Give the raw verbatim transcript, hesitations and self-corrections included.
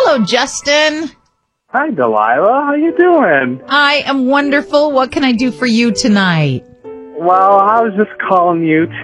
Hello, Justin. Hi, Delilah. How you doing? I am wonderful. What can I do for you tonight? Well, I was just calling you